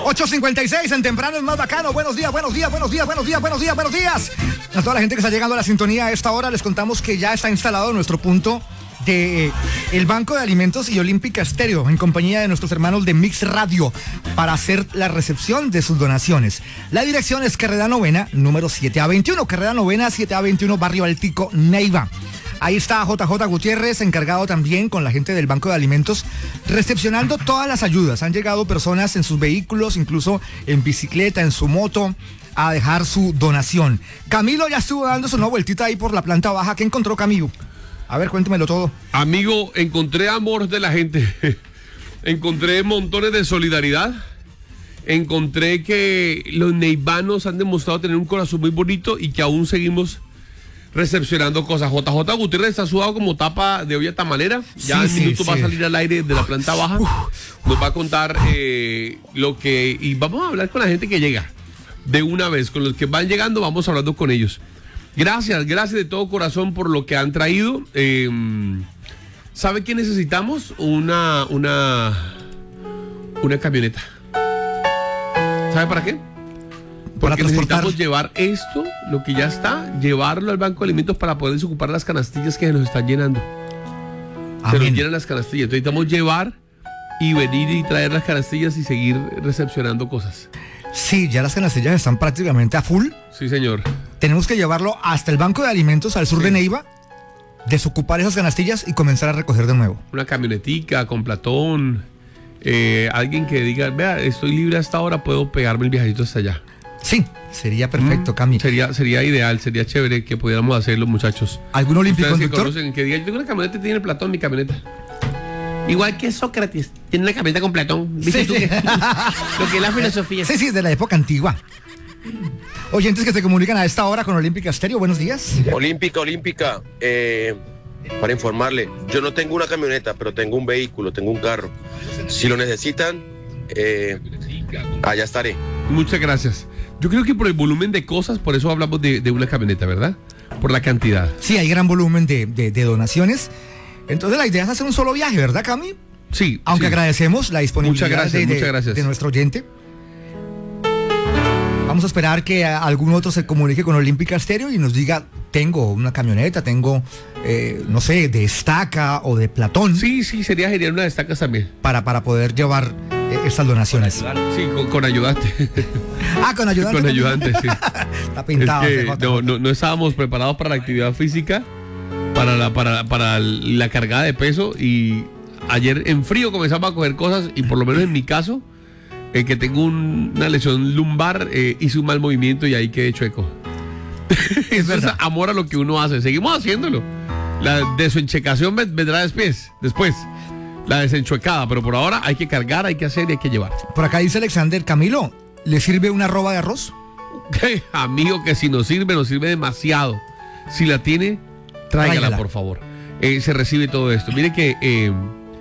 8:56 en Temprano es más bacano. Buenos días. A toda la gente que está llegando a la sintonía a esta hora, les contamos que ya está instalado nuestro punto de el Banco de Alimentos y Olímpica Estéreo en compañía de nuestros hermanos de Mix Radio para hacer la recepción de sus donaciones. La dirección es Carrera Novena, número 7A21, Carrera Novena 7A21, Barrio Altico, Neiva. Ahí está JJ Gutiérrez, encargado también con la gente del Banco de Alimentos, recepcionando todas las ayudas. Han llegado personas en sus vehículos, incluso en bicicleta, en su moto, a dejar su donación. Camilo ya estuvo dando una vueltita ahí por la planta baja. ¿Qué encontró, Camilo? A ver, cuéntemelo todo. Amigo, encontré amor de la gente. Encontré montones de solidaridad. Encontré que los neivanos han demostrado tener un corazón muy bonito y que aún seguimos recepcionando cosas. JJ Gutiérrez está sudado como tapa de olla tamalera. Ya en minutos va a salir al aire de la planta baja. Nos va a contar lo que... Y vamos a hablar con la gente que llega de una vez. Con los que van llegando vamos hablando con ellos. Gracias de todo corazón por lo que han traído. ¿Sabe qué necesitamos? Una camioneta. ¿Sabe para qué? Porque necesitamos llevar esto, lo que ya está, llevarlo al Banco de Alimentos para poder desocupar las canastillas que se nos están llenando. Se nos llenan las canastillas. Entonces necesitamos llevar y venir y traer las canastillas y seguir recepcionando cosas. Sí, ya las canastillas están prácticamente a full. Sí, señor. Tenemos que llevarlo hasta el Banco de Alimentos al sur de Neiva, desocupar esas canastillas y comenzar a recoger de nuevo. Una camionetica con platón, alguien que diga, vea, estoy libre hasta ahora, puedo pegarme el viajecito hasta allá. Sí, sería perfecto, Cami. Sería ideal, sería chévere que pudiéramos hacerlo, muchos. ¿Algún olímpico conductor? Que conocen, que diga, yo tengo una camioneta y tiene el platón, mi camioneta. Igual que Sócrates, tiene una camioneta con platón. ¿Viste tú? Lo que es la filosofía. Sí, de la época antigua. Oyentes que se comunican a esta hora con Olímpica Estéreo, buenos días. Olímpica, para informarle, yo no tengo una camioneta, pero tengo un vehículo, tengo un carro. Si lo necesitan, allá estaré. Muchas gracias. Yo creo que por el volumen de cosas, por eso hablamos de una camioneta, ¿verdad? Por la cantidad. Sí, hay gran volumen de donaciones. Entonces la idea es hacer un solo viaje, ¿verdad, Cami? Sí. Aunque agradecemos la disponibilidad muchas gracias. de nuestro oyente. Vamos a esperar que algún otro se comunique con Olímpica Estéreo y nos diga, tengo una camioneta, tengo, no sé, de estaca o de platón. Sí, sería genial una de estacas también. Para poder llevar estas donaciones. Sí, con ayudante. Con ayudante. Con ayudante, sí. Está pintado. Es que no estábamos preparados para la actividad física, para la cargada de peso, y ayer en frío comenzamos a coger cosas y por lo menos en mi caso, que tengo una lesión lumbar, hice un mal movimiento y ahí quedé chueco. Eso es amor a lo que uno hace. Seguimos haciéndolo. La desenchecación vendrá después. La desenchuecada, pero por ahora hay que cargar, hay que hacer y hay que llevar. Por acá dice Alexander, Camilo, ¿le sirve una arroba de arroz? Amigo, que si nos sirve demasiado. Si la tiene, tráigala, por favor. Se recibe todo esto. Mire que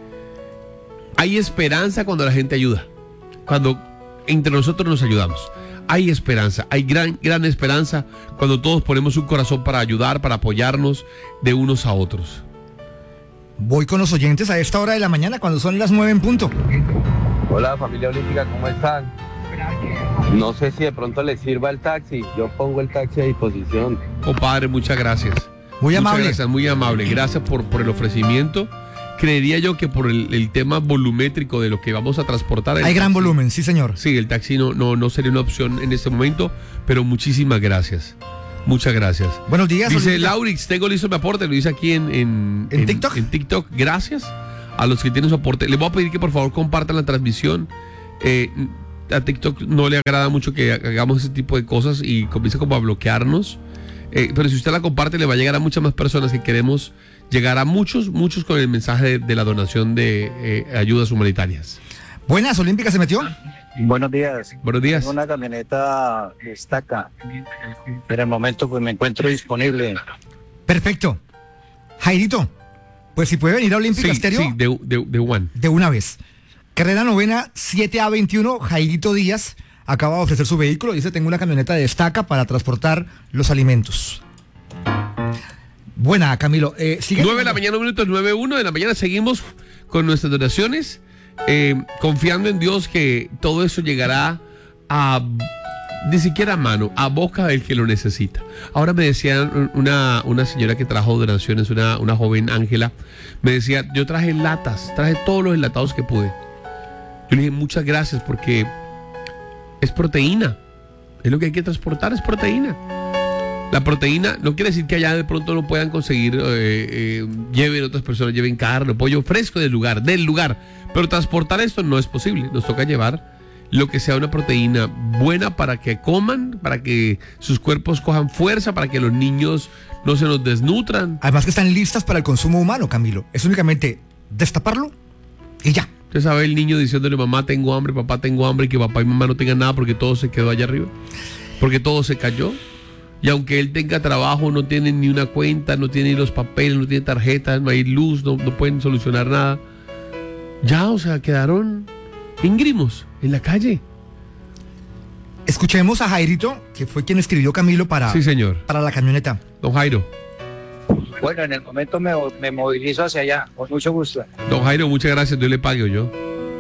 hay esperanza cuando la gente ayuda. Cuando entre nosotros nos ayudamos. Hay esperanza, hay gran esperanza cuando todos ponemos un corazón para ayudar, para apoyarnos de unos a otros. Voy con los oyentes a esta hora de la mañana, cuando son las 9 en punto. Hola, familia olímpica, ¿cómo están? No sé si de pronto les sirva el taxi. Yo pongo el taxi a disposición. Compadre, muchas gracias. Muy amable. Gracias, muy amable. Gracias por el ofrecimiento. Creería yo que por el tema volumétrico de lo que vamos a transportar. Hay gran volumen, sí, señor. Sí, el taxi no sería una opción en este momento, pero muchísimas gracias. Muchas gracias. Buenos días. Dice Olivia. Laurix, tengo listo mi aporte, lo dice aquí en TikTok. En TikTok. Gracias a los que tienen su aporte. Les voy a pedir que por favor compartan la transmisión. A TikTok no le agrada mucho que hagamos ese tipo de cosas y comienza como a bloquearnos. Pero si usted la comparte, le va a llegar a muchas más personas, que queremos llegar a muchos con el mensaje de la donación de ayudas humanitarias. Buenas, Olímpica se metió. Buenos días. Buenos días. Tengo una camioneta de estaca. En el momento pues me encuentro disponible. Perfecto. Jairito, pues si puede venir a Olímpica Estéreo. Sí, de una vez. Carrera Novena 7A21, Jairito Díaz acaba de ofrecer su vehículo. Dice, tengo una camioneta de estaca para transportar los alimentos. Buena, Camilo. 9 de la mañana, minutos 9:01 de la mañana. Seguimos con nuestras donaciones. confiando en Dios que todo eso llegará ni siquiera a mano, a boca del que lo necesita. Ahora me decía una señora que trajo donaciones, una joven Ángela, me decía, yo traje todos los enlatados que pude. Yo le dije, muchas gracias, porque es proteína, es lo que hay que transportar, es proteína. La proteína no quiere decir que allá de pronto no puedan conseguir, lleven otras personas, lleven carne, pollo fresco del lugar, pero transportar esto no es posible. Nos toca llevar lo que sea una proteína buena para que coman, para que sus cuerpos cojan fuerza, para que los niños no se nos desnutran. Además que están listas para el consumo humano, Camilo. Es únicamente destaparlo y ya. Usted sabe el niño diciéndole, mamá tengo hambre, papá tengo hambre, y que papá y mamá no tengan nada porque todo se quedó allá arriba, porque todo se cayó. Y aunque él tenga trabajo, no tiene ni una cuenta, no tiene los papeles, no tiene tarjetas, no hay luz, no pueden solucionar nada. Ya, o sea, quedaron íngrimos en la calle. Escuchemos a Jairito, que fue quien escribió Camilo para, sí, señor, para la camioneta. Don Jairo. Bueno, en el momento me movilizo hacia allá, con mucho gusto. Don Jairo, muchas gracias, yo le pago yo.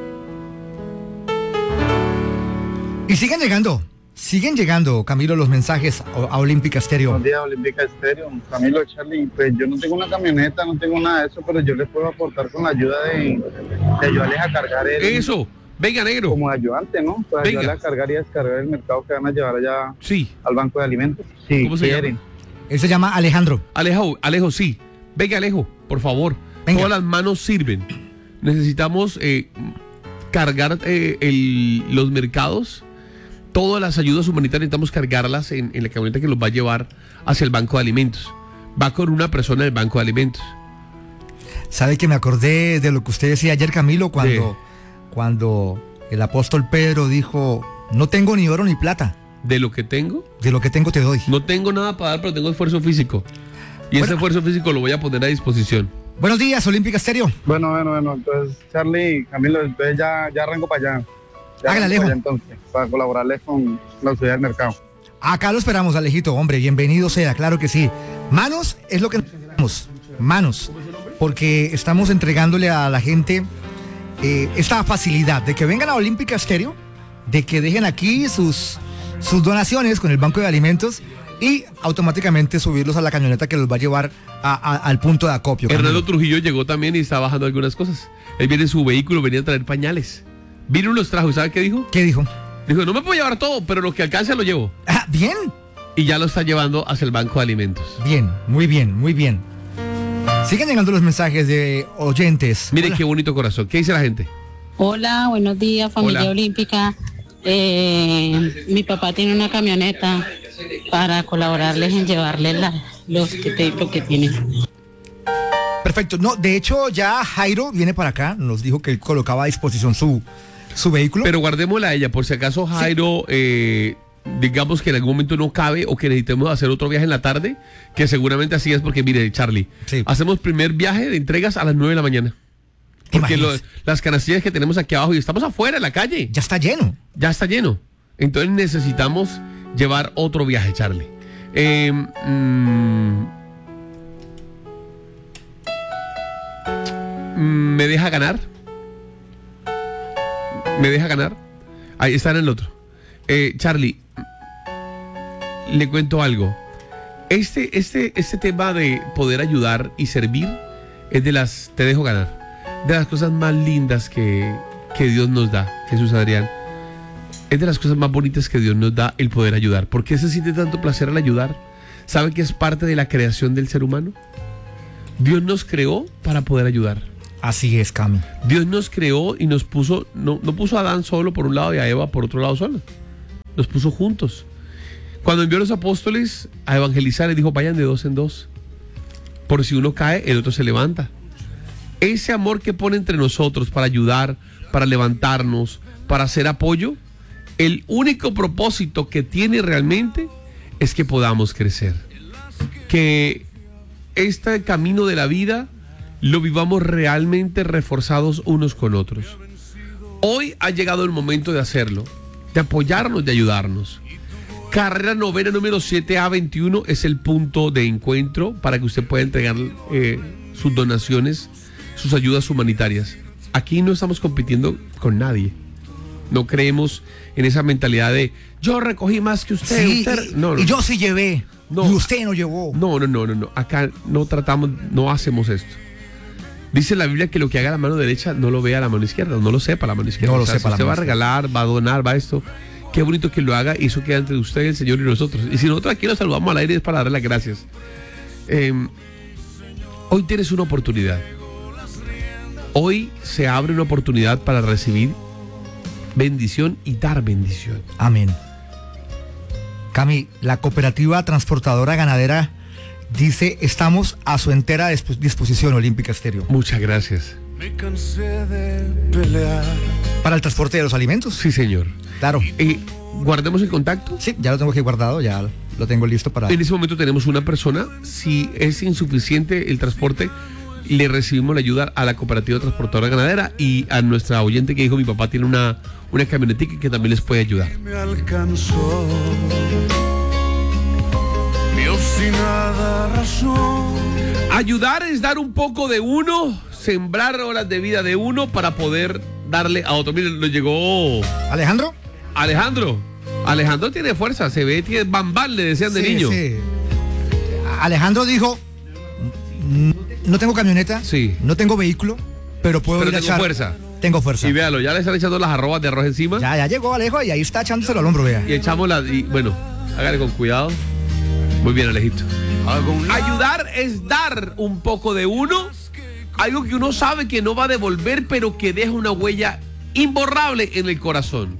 Y siguen llegando, Camilo, los mensajes a Olímpica Estéreo. Buenos días, Olímpica Estéreo. Camilo, Charlie, pues yo no tengo una camioneta, no tengo nada de eso, pero yo les puedo aportar con la ayuda de ayudarles a cargar Eso, venga, negro. Como ayudante, ¿no? Pues venga. ayudarles a cargar y a descargar el mercado que van a llevar allá, sí, al banco de alimentos. Sí, ¿cómo se llama? Él se llama Alejandro. Alejo, sí. Venga, Alejo, por favor. Venga. Todas las manos sirven. Necesitamos cargar los mercados. Todas las ayudas humanitarias necesitamos cargarlas en la camioneta que los va a llevar hacia el banco de alimentos. Va con una persona del banco de alimentos. ¿Sabe que me acordé de lo que usted decía ayer, Camilo, cuando el apóstol Pedro dijo, no tengo ni oro ni plata? ¿De lo que tengo? De lo que tengo te doy. No tengo nada para dar, pero tengo esfuerzo físico. Y ese esfuerzo físico lo voy a poner a disposición. Buenos días, Olímpica Estéreo. Bueno. Entonces, Charlie, Camilo, entonces ya arranco para allá. Hágale, Alejo. Entonces, para colaborarles con la autoridad del mercado. Acá lo esperamos, Alejito, hombre, bienvenido sea, claro que sí. Manos es lo que necesitamos, manos, porque estamos entregándole a la gente esta facilidad de que vengan a Olímpica Estéreo, de que dejen aquí sus donaciones con el Banco de Alimentos y automáticamente subirlos a la camioneta que los va a llevar al punto de acopio. Hernando Trujillo llegó también y está bajando algunas cosas. Él viene en su vehículo, venía a traer pañales. Vino y los trajo, ¿sabe qué dijo? ¿Qué dijo? Dijo, no me puedo llevar todo, pero lo que alcance lo llevo. Ah, bien. Y ya lo está llevando hacia el banco de alimentos. Bien, muy bien, muy bien. Siguen llegando los mensajes de oyentes. Mire qué bonito corazón. ¿Qué dice la gente? Hola, buenos días, familia Olímpica. Mi papá tiene una camioneta para colaborarles en llevarles lo que tienen. Perfecto. No, de hecho, ya Jairo viene para acá. Nos dijo que él colocaba a disposición su vehículo. Pero guardémosla a ella, por si acaso Jairo, digamos que en algún momento no cabe o que necesitemos hacer otro viaje en la tarde, que seguramente así es porque, mire, Charlie, hacemos primer viaje de entregas a las 9 de la mañana. Porque las canastillas que tenemos aquí abajo y estamos afuera en la calle. Ya está lleno. Ya está lleno. Entonces necesitamos llevar otro viaje, Charlie. ¿Me deja ganar? Ahí está en el otro. Charlie, le cuento algo. Este tema de poder ayudar y servir es te dejo ganar, de las cosas más lindas que Dios nos da, Jesús Adrián. Es de las cosas más bonitas que Dios nos da el poder ayudar. ¿Por qué se siente tanto placer al ayudar? ¿Sabe que es parte de la creación del ser humano? Dios nos creó para poder ayudar. Así es, Cami. Dios nos creó y nos puso, no puso a Adán solo por un lado y a Eva por otro lado solo. Nos puso juntos. Cuando envió a los apóstoles a evangelizar, les dijo, vayan de dos en dos. Por si uno cae, el otro se levanta. Ese amor que pone entre nosotros para ayudar, para levantarnos, para hacer apoyo, el único propósito que tiene realmente es que podamos crecer. Que este camino de la vida lo vivamos realmente reforzados unos con otros. Hoy ha llegado el momento de hacerlo, de apoyarnos, de ayudarnos. Carrera Novena número 7A21 es el punto de encuentro para que usted pueda entregar sus donaciones, sus ayudas humanitarias. aquí no estamos compitiendo con nadie. No creemos en esa mentalidad de yo recogí más que usted. Sí, usted... No. Y yo sí llevé. No. Y usted no llevó. No. Acá no hacemos esto. Dice la Biblia que lo que haga la mano derecha no lo vea la mano izquierda, no lo sepa la mano izquierda. No lo o sea, sepa si la usted mano va a regalar, va a donar, va a esto. Qué bonito que lo haga y eso queda entre usted, el Señor y nosotros. Y si nosotros aquí nos saludamos al aire es para darle las gracias. Hoy tienes una oportunidad. Hoy se abre una oportunidad para recibir bendición y dar bendición. Amén. Cami, la Cooperativa Transportadora Ganadera dice, estamos a su entera disposición, Olímpica Estéreo. Muchas gracias. Me cansé de pelear. ¿Para el transporte de los alimentos? Sí, señor. Claro. ¿Guardemos el contacto? Sí, ya lo tengo aquí guardado, ya lo tengo listo para... En ese momento tenemos una persona, si es insuficiente el transporte, le recibimos la ayuda a la Cooperativa Transportadora Ganadera y a nuestra oyente que dijo, mi papá tiene una camionetica que también les puede ayudar. Me alcanzó. Dios sin nada razón. Ayudar es dar un poco de uno, sembrar horas de vida de uno para poder darle a otro. Miren, nos llegó ¿Alejandro? Alejandro tiene fuerza, se ve, tiene bambal, le decían de niño. Sí. Alejandro dijo, no tengo camioneta, Sí. no tengo vehículo, pero puedo ir a tengo echar... fuerza. Tengo fuerza. Y véalo, ya le están echando las arrobas de arroz encima. Ya llegó Alejo y ahí está echándoselo al hombro, vea. Y echamos bueno, hágale con cuidado. Muy bien, Alejito. Ayudar es dar un poco de uno, algo que uno sabe que no va a devolver, pero que deja una huella imborrable en el corazón.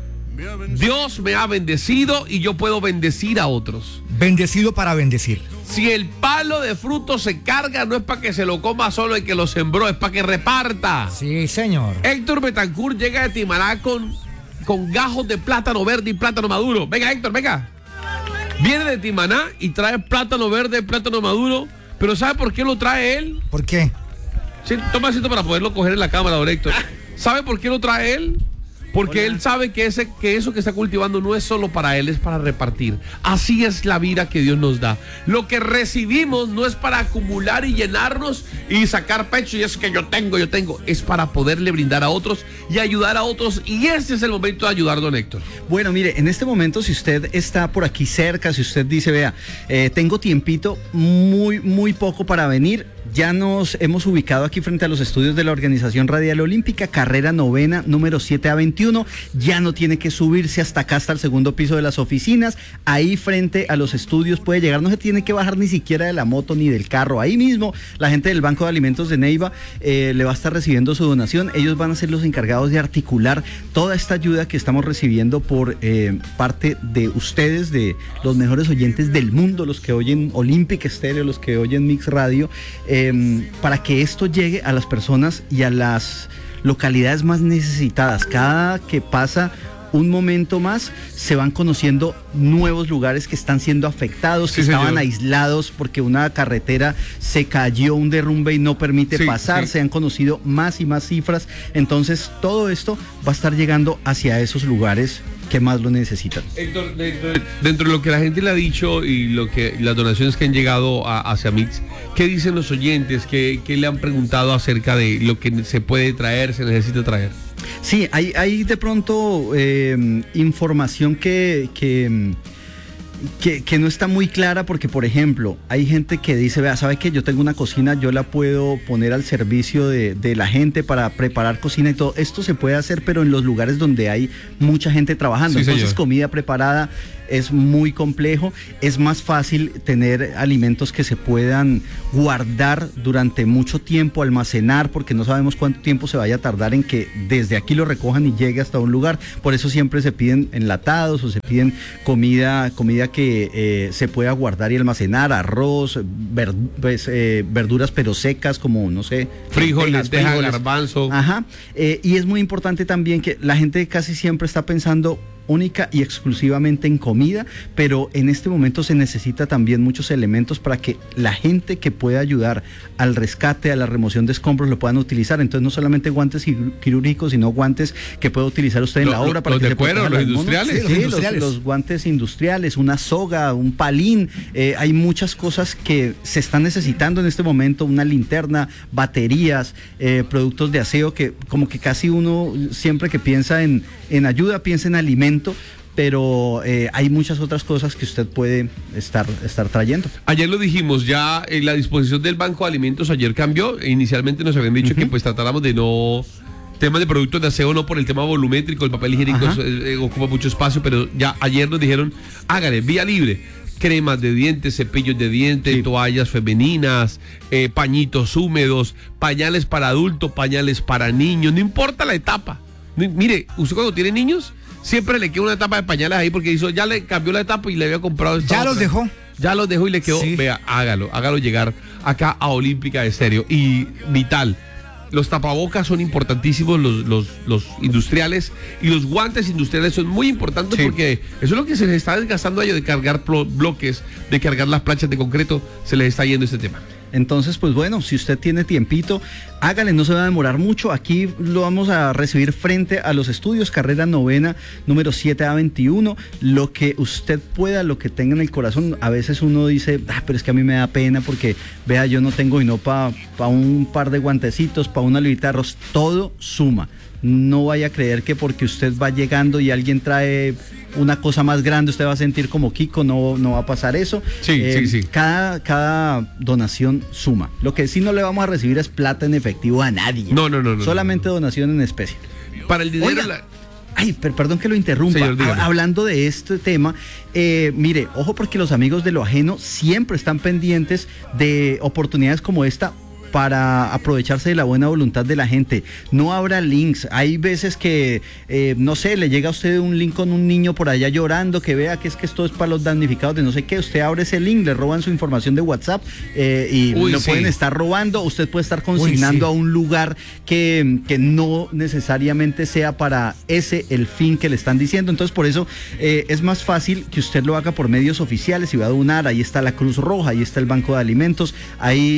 Dios me ha bendecido y yo puedo bendecir a otros. Bendecido para bendecir. Si el palo de fruto se carga, no es para que se lo coma solo el que lo sembró, es para que reparta. Sí, señor. Héctor Betancourt llega de Timaná con gajos de plátano verde y plátano maduro. Venga, Héctor, venga. Viene de Timaná y trae plátano verde, plátano maduro. Pero ¿sabe por qué lo trae él? ¿Por qué? Sí, toma asiento para poderlo coger en la cámara, don Héctor. ¿Sabe por qué lo trae él? Porque él sabe que eso que está cultivando no es solo para él, es para repartir. Así es la vida que Dios nos da. Lo que recibimos no es para acumular y llenarnos y sacar pecho y es que yo tengo. Es para poderle brindar a otros y ayudar a otros. Y este es el momento de ayudar, don Héctor. Bueno, mire, en este momento, si usted está por aquí cerca, si usted dice, vea, tengo tiempito, muy poco para venir, ya nos hemos ubicado aquí frente a los estudios de la Organización Radial Olímpica, carrera 9, número 7A21, ya no tiene que subirse hasta acá, hasta el segundo piso de las oficinas, ahí frente a los estudios puede llegar, no se tiene que bajar ni siquiera de la moto ni del carro, ahí mismo la gente del Banco de Alimentos de Neiva le va a estar recibiendo su donación, ellos van a ser los encargados de articular toda esta ayuda que estamos recibiendo por parte de ustedes, de los mejores oyentes del mundo, los que oyen Olímpica Estéreo, los que oyen Mix Radio, para que esto llegue a las personas y a las localidades más necesitadas. Cada que pasa un momento más, se van conociendo nuevos lugares que están siendo afectados, que estaban aislados porque una carretera se cayó, un derrumbe y no permite pasar, se han conocido más y más cifras, entonces todo esto va a estar llegando hacia esos lugares que más lo necesitan. Héctor, dentro de lo que la gente le ha dicho y las donaciones que han llegado hacia Mix, ¿qué dicen los oyentes? ¿Qué le han preguntado acerca de lo que se puede traer, se necesita traer? Sí, hay de pronto información que no está muy clara porque, por ejemplo, hay gente que dice, vea, ¿sabe qué? Yo tengo una cocina, yo la puedo poner al servicio de la gente para preparar cocina y todo. Esto se puede hacer, pero en los lugares donde hay mucha gente trabajando. Entonces, señor, comida preparada es muy complejo. Es más fácil tener alimentos que se puedan guardar durante mucho tiempo, almacenar, porque no sabemos cuánto tiempo se vaya a tardar en que desde aquí lo recojan y llegue hasta un lugar. Por eso siempre se piden enlatados o se piden comida que se pueda guardar y almacenar, arroz, verduras pero secas como, no sé, frijoles, garbanzo. Ajá. Y es muy importante también que la gente casi siempre está pensando única y exclusivamente en comida, pero en este momento se necesita también muchos elementos para que la gente que pueda ayudar al rescate, a la remoción de escombros, lo puedan utilizar. Entonces no solamente guantes quirúrgicos, sino guantes que pueda utilizar usted en la obra para que se proteja los industriales. Sí, los guantes industriales, una soga, un palín, hay muchas cosas que se están necesitando en este momento, una linterna, baterías, productos de aseo, que como que casi uno siempre que piensa en ayuda, piensa en alimento, pero hay muchas otras cosas que usted puede estar trayendo. Ayer lo dijimos, ya la disposición del Banco de Alimentos ayer cambió. Inicialmente nos habían dicho que pues tratáramos de no... Temas de productos de aseo, no por el tema volumétrico, el papel higiénico ocupa mucho espacio, pero ya ayer nos dijeron, hágale, vía libre. Cremas de dientes, cepillos de dientes, toallas femeninas, pañitos húmedos, pañales para adultos, pañales para niños, no importa la etapa. Mire, usted cuando tiene niños, siempre le queda una etapa de pañales ahí porque hizo, ya le cambió la etapa y le había comprado esta ya otra. Ya los dejó y le quedó, vea, hágalo llegar acá a Olímpica Estéreo. Y vital, los tapabocas son importantísimos, los industriales, y los guantes industriales son muy importantes porque eso es lo que se les está desgastando a ellos, de cargar bloques, de cargar las planchas de concreto, se les está yendo este tema. Entonces, pues bueno, si usted tiene tiempito, hágale, no se va a demorar mucho. Aquí lo vamos a recibir frente a los estudios, carrera 9ª, número 7A21. Lo que usted pueda, lo que tenga en el corazón. A veces uno dice, pero es que a mí me da pena porque, vea, yo no tengo y no para un par de guantecitos, para una libita de arroz. Todo suma. No vaya a creer que porque usted va llegando y alguien trae una cosa más grande, usted va a sentir como Kiko, no va a pasar eso. Sí. Cada donación suma. Lo que sí no le vamos a recibir es plata en efectivo a nadie. No. Solamente donación en especie. Para el dinero... Perdón que lo interrumpa. Señor, hablando de este tema, mire, ojo porque los amigos de lo ajeno siempre están pendientes de oportunidades como esta para aprovecharse de la buena voluntad de la gente. No habrá links. Hay veces que, no sé, le llega a usted un link con un niño por allá llorando, que vea que esto es para los damnificados de no sé qué. Usted abre ese link, le roban su información de WhatsApp y pueden estar robando. Usted puede estar consignando a un lugar que no necesariamente sea para el fin que le están diciendo. Entonces, por eso es más fácil que usted lo haga por medios oficiales. Si va a donar, ahí está la Cruz Roja, ahí está el Banco de Alimentos, hay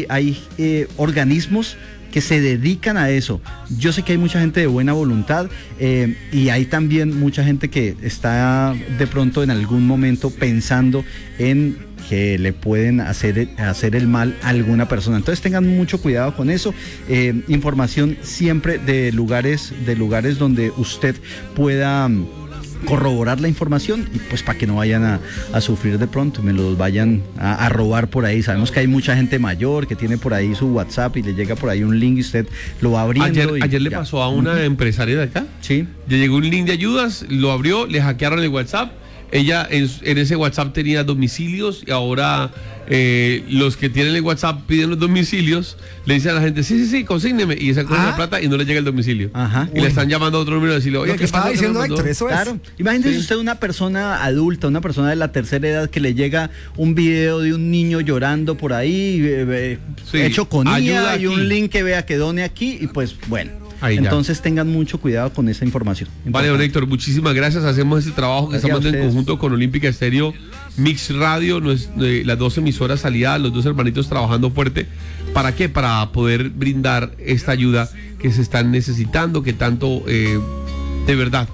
organismos que se dedican a eso. Yo sé que hay mucha gente de buena voluntad y hay también mucha gente que está de pronto en algún momento pensando en que le pueden hacer el mal a alguna persona. Entonces tengan mucho cuidado con eso. Información siempre de lugares donde usted pueda corroborar la información y pues para que no vayan a sufrir de pronto, me los vayan a robar por ahí. Sabemos que hay mucha gente mayor que tiene por ahí su WhatsApp y le llega por ahí un link y usted lo va abriendo. Ayer le pasó a una empresaria de acá. Sí. Le llegó un link de ayudas, lo abrió, le hackearon el WhatsApp. Ella en ese WhatsApp tenía domicilios y ahora los que tienen el WhatsApp piden los domicilios, le dicen a la gente, sí, consígneme, y sacan la plata y no le llega el domicilio. Y le están llamando a otro número y decirle, oye, ¿qué estaba diciendo Héctor? Eso claro. es. Imagínese usted una persona adulta, una persona de la tercera edad que le llega un video de un niño llorando por ahí, hecho con IA y un link que vea que done aquí y pues bueno. Entonces tengan mucho cuidado con esa información. Vale, don Héctor, muchísimas gracias. Hacemos este trabajo que estamos haciendo en conjunto con Olímpica Estéreo, Mix Radio, las dos emisoras aliadas, los dos hermanitos trabajando fuerte. ¿Para qué? Para poder brindar esta ayuda que se están necesitando, que tanto de verdad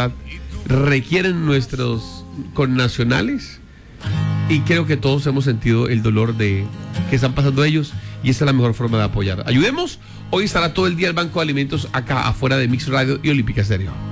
requieren nuestros connacionales. Y creo que todos hemos sentido el dolor que están pasando ellos y esta es la mejor forma de apoyar. Ayudemos. Hoy estará todo el día el Banco de Alimentos acá afuera de Mix Radio y Olímpica Estéreo.